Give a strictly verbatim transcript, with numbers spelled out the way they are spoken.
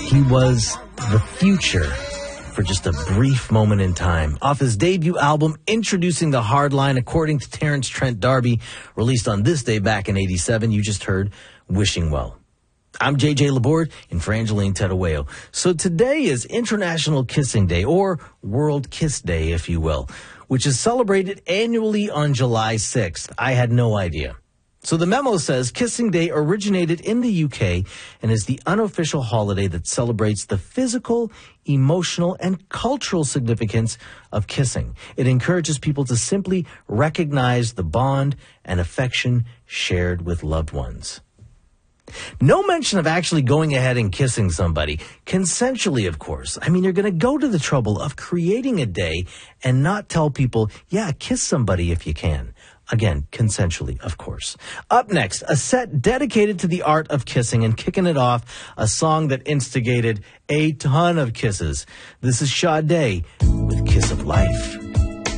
He was the future for just a brief moment in time. Off his debut album, Introducing the Hardline, according to Terence Trent D'Arby, released on this day back in eighty-seven, you just heard Wishing Well. I'm J J Laborde in for Angeline Tedaweo. So today is International Kissing Day, or World Kiss Day, if you will, which is celebrated annually on July sixth. I had no idea. So the memo says Kissing Day originated in the U K and is the unofficial holiday that celebrates the physical, emotional, and cultural significance of kissing. It encourages people to simply recognize the bond and affection shared with loved ones. No mention of actually going ahead and kissing somebody, consensually, of course. I mean, you're going to go to the trouble of creating a day and not tell people, yeah, kiss somebody if you can. Again, consensually, of course. Up next, a set dedicated to the art of kissing, and kicking it off, a song that instigated a ton of kisses. This is Sade with Kiss of Life.